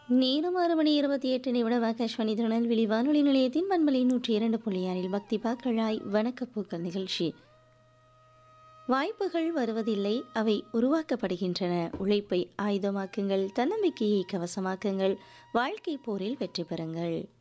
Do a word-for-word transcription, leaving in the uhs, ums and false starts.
நேரம் ஆறு மணி இருபத்தி எட்டு நிமிடம் ஆகாஷ்வாணி திருநெல்வேலி வானொலி நிலையத்தின் பண்பலை நூற்றி இரண்டு புள்ளி ஆறில் பக்தி பாக்களாய் வணக்கப்பூக்கள் நிகழ்ச்சி. வாய்ப்புகள் வருவதில்லை, அவை உருவாக்கப்படுகின்றன. உழைப்பை ஆயுதமாக்குங்கள், தன்னம்பிக்கையை கவசமாக்குங்கள், வாழ்க்கை போரில் வெற்றி பெறுங்கள்.